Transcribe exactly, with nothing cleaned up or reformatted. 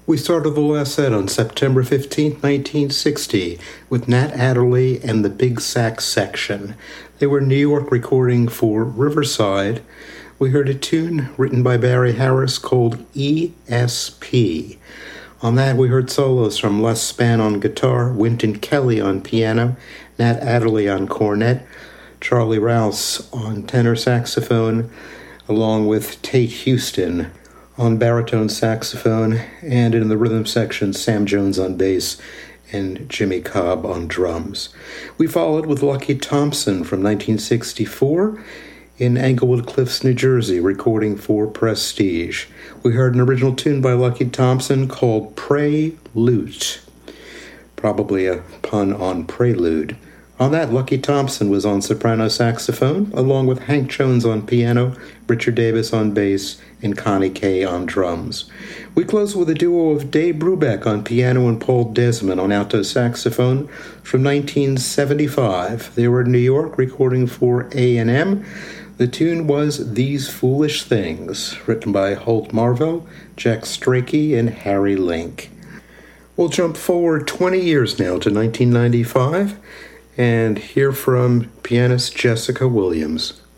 We started the last set on September fifteenth, nineteen sixty, with Nat Adderley and the Big Sax Section. They were in New York recording for Riverside. We heard a tune written by Barry Harris called E S P. On that, we heard solos from Les Spann on guitar, Wynton Kelly on piano, Nat Adderley on cornet, Charlie Rouse on tenor saxophone, along with Tate Houston on baritone saxophone, and in the rhythm section, Sam Jones on bass and Jimmy Cobb on drums. We followed with Lucky Thompson from nineteen sixty-four in Englewood Cliffs, New Jersey, recording for Prestige. We heard an original tune by Lucky Thompson called Pray Lute, probably a pun on prelude. On that, Lucky Thompson was on soprano saxophone, along with Hank Jones on piano, Richard Davis on bass, and Connie Kay on drums. We close with a duo of Dave Brubeck on piano and Paul Desmond on alto saxophone from nineteen seventy-five. They were in New York recording for A and M. The tune was These Foolish Things, written by Holt Marvell, Jack Strakey, and Harry Link. We'll jump forward twenty years now to nineteen ninety-five and hear from pianist Jessica Williams.